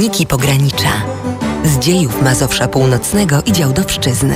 Kroniki Pogranicza. Z dziejów Mazowsza Północnego i Działdowszczyzny.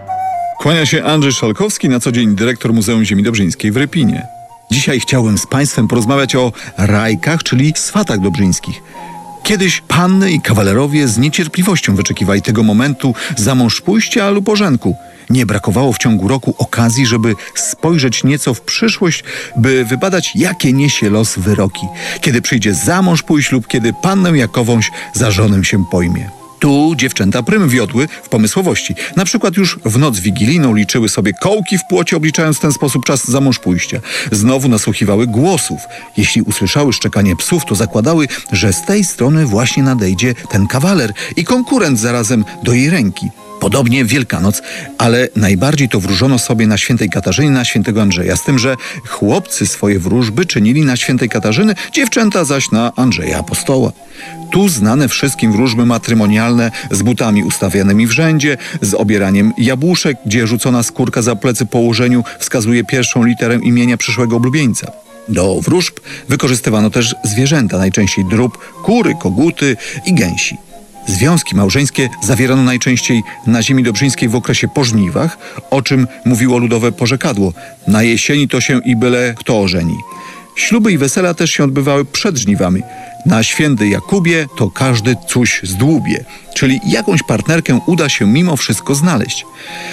Kłania się Andrzej Szalkowski, na co dzień dyrektor Muzeum Ziemi Dobrzyńskiej w Rypinie. Dzisiaj chciałbym z Państwem porozmawiać o rajkach, czyli swatach dobrzyńskich. Kiedyś panny i kawalerowie z niecierpliwością wyczekiwali tego momentu zamążpójścia lub ożenku. Nie brakowało w ciągu roku okazji, żeby spojrzeć nieco w przyszłość, by wybadać, jakie niesie los wyroki. Kiedy przyjdzie za mąż pójść lub kiedy pannę jakowąś za żonę się pojmie. Tu dziewczęta prym wiodły w pomysłowości. Na przykład już w noc wigilijną liczyły sobie kołki w płocie, obliczając w ten sposób czas za mąż pójścia. Znowu nasłuchiwały głosów. Jeśli usłyszały szczekanie psów, to zakładały, że z tej strony właśnie nadejdzie ten kawaler i konkurent zarazem do jej ręki. Podobnie Wielkanoc, ale najbardziej to wróżono sobie na świętej Katarzynie, na świętego Andrzeja. Z tym, że chłopcy swoje wróżby czynili na świętej Katarzyny, dziewczęta zaś na Andrzeja Apostoła. Tu znane wszystkim wróżby matrymonialne z butami ustawianymi w rzędzie, z obieraniem jabłuszek, gdzie rzucona skórka za plecy po ułożeniu wskazuje pierwszą literę imienia przyszłego oblubieńca. Do wróżb wykorzystywano też zwierzęta, najczęściej drób, kury, koguty i gęsi. Związki małżeńskie zawierano najczęściej na ziemi dobrzyńskiej w okresie po żniwach, o czym mówiło ludowe porzekadło: na jesieni to się i byle kto ożeni. Śluby i wesela też się odbywały przed żniwami. Na święty Jakubie to każdy coś zdłubie, czyli jakąś partnerkę uda się mimo wszystko znaleźć.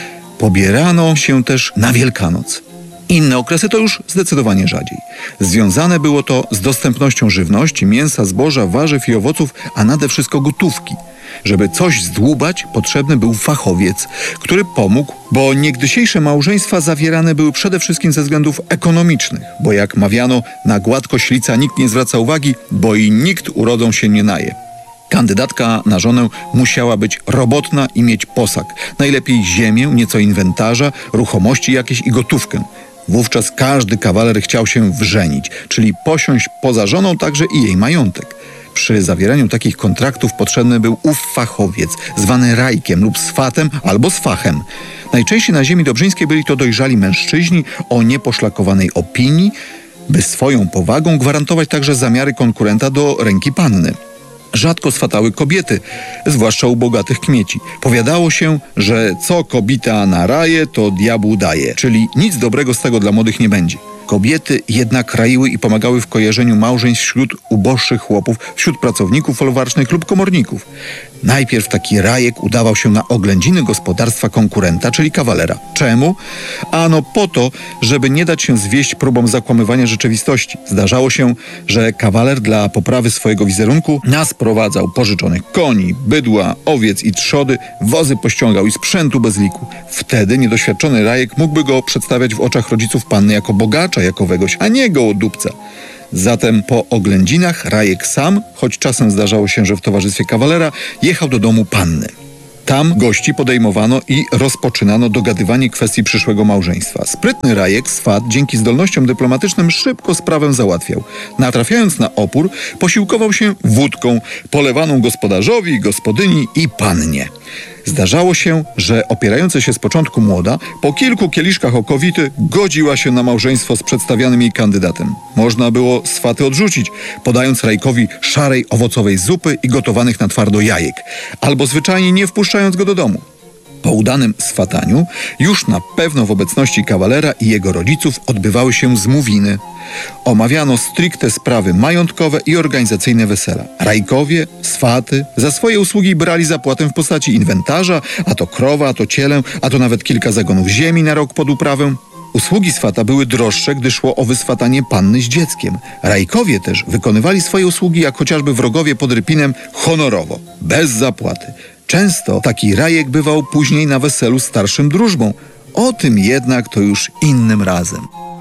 Pobierano się też na Wielkanoc. Inne okresy to już zdecydowanie rzadziej. Związane było to z dostępnością żywności, mięsa, zboża, warzyw i owoców, a nade wszystko gotówki. Żeby coś zdłubać, potrzebny był fachowiec, który pomógł, bo niegdysiejsze małżeństwa zawierane były przede wszystkim ze względów ekonomicznych, bo jak mawiano, na gładkość lica nikt nie zwraca uwagi, bo i nikt urodą się nie naje. Kandydatka na żonę musiała być robotna i mieć posag. Najlepiej ziemię, nieco inwentarza, ruchomości jakieś i gotówkę. Wówczas każdy kawaler chciał się wrzenić, czyli posiąść poza żoną także i jej majątek. Przy zawieraniu takich kontraktów potrzebny był ów fachowiec, zwany rajkiem lub swatem albo swachem. Najczęściej na ziemi dobrzyńskiej byli to dojrzali mężczyźni o nieposzlakowanej opinii, by swoją powagą gwarantować także zamiary konkurenta do ręki panny. Rzadko swatały kobiety, zwłaszcza u bogatych kmieci. Powiadało się, że co kobita na raje, to diabłu daje, czyli nic dobrego z tego dla młodych nie będzie. Kobiety jednak raiły i pomagały w kojarzeniu małżeństw wśród uboższych chłopów, wśród pracowników folwarcznych lub komorników. Najpierw taki rajek udawał się na oględziny gospodarstwa konkurenta, czyli kawalera. Czemu? Ano po to, żeby nie dać się zwieść próbom zakłamywania rzeczywistości. Zdarzało się, że kawaler dla poprawy swojego wizerunku nasprowadzał pożyczonych koni, bydła, owiec i trzody, wozy pościągał i sprzętu bez liku. Wtedy niedoświadczony rajek mógłby go przedstawiać w oczach rodziców panny jako bogacza jakowegoś, a nie gołodupca. Zatem po oględzinach rajek sam, choć czasem zdarzało się, że w towarzystwie kawalera, jechał do domu panny. Tam gości podejmowano i rozpoczynano dogadywanie kwestii przyszłego małżeństwa. Sprytny rajek, swat, dzięki zdolnościom dyplomatycznym szybko sprawę załatwiał. Natrafiając na opór, posiłkował się wódką, polewaną gospodarzowi, gospodyni i pannie. Zdarzało się, że opierająca się z początku młoda, po kilku kieliszkach okowity, godziła się na małżeństwo z przedstawianym jej kandydatem. Można było swaty odrzucić, podając rajkowi szarej owocowej zupy i gotowanych na twardo jajek, albo zwyczajnie nie wpuszczając go do domu. Po udanym swataniu już na pewno w obecności kawalera i jego rodziców odbywały się zmówiny. Omawiano stricte sprawy majątkowe i organizacyjne wesela. Rajkowie, swaty za swoje usługi brali zapłatę w postaci inwentarza, a to krowa, a to cielę, a to nawet kilka zagonów ziemi na rok pod uprawę. Usługi swata były droższe, gdy szło o wyswatanie panny z dzieckiem. Rajkowie też wykonywali swoje usługi, jak chociażby wrogowie pod Rypinem, honorowo, bez zapłaty. Często taki rajek bywał później na weselu starszym drużbą. O tym jednak to już innym razem.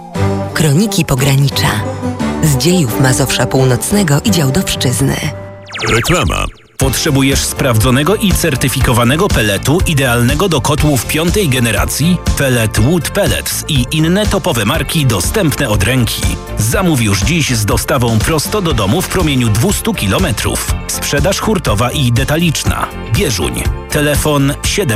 Kroniki Pogranicza. Z dziejów Mazowsza Północnego i Działdowszczyzny. Reklama. Potrzebujesz sprawdzonego i certyfikowanego peletu idealnego do kotłów 5. generacji? Pellet Wood Pellets i inne topowe marki dostępne od ręki. Zamów już dziś z dostawą prosto do domu w promieniu 200 km. Sprzedaż hurtowa i detaliczna. Bieżuń. Telefon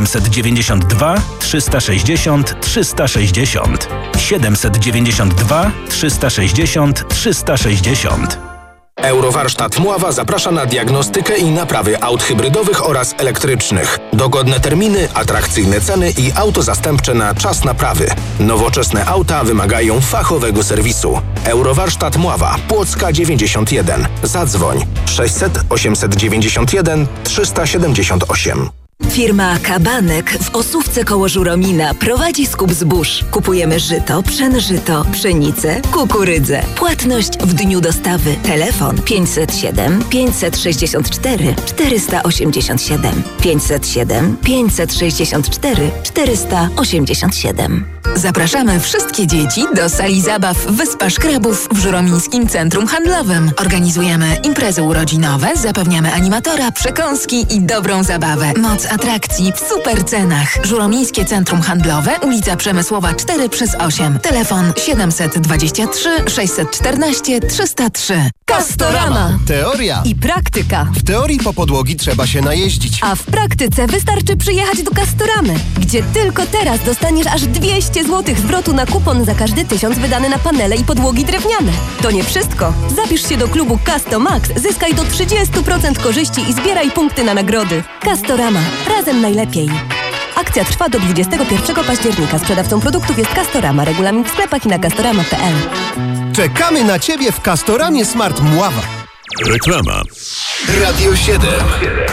792 360 360. 792 360 360. Eurowarsztat Mława zaprasza na diagnostykę i naprawy aut hybrydowych oraz elektrycznych. Dogodne terminy, atrakcyjne ceny i auto zastępcze na czas naprawy. Nowoczesne auta wymagają fachowego serwisu. Eurowarsztat Mława, Płocka 91. Zadzwoń 600 891 378. Firma Kabanek w Osówce koło Żuromina prowadzi skup zbóż. Kupujemy żyto, pszenżyto, pszenicę, kukurydzę. Płatność w dniu dostawy. Telefon 507 564 487 507 564 487. Zapraszamy wszystkie dzieci do sali zabaw Wyspa Szkrabów w Żuromińskim Centrum Handlowym. Organizujemy imprezy urodzinowe, zapewniamy animatora, przekąski i dobrą zabawę. Moc atrakcji w super cenach. Żuromińskie Centrum Handlowe, ulica Przemysłowa 4/8. Telefon 723 614 303. Castorama. Teoria I praktyka. W teorii po podłogi trzeba się najeździć. A w praktyce wystarczy przyjechać do Castoramy, gdzie tylko teraz dostaniesz aż 200 zł zwrotu na kupon za każdy 1000 wydany na panele i podłogi drewniane. To nie wszystko. Zapisz się do klubu Castomax, zyskaj do 30% korzyści i zbieraj punkty na nagrody. Castorama. Razem najlepiej. Akcja trwa do 21 października. Sprzedawcą produktów jest Castorama. Regulamin w sklepach i na castorama.pl. Czekamy na Ciebie w Castoramie Smart Mława. Reklama. Radio 7.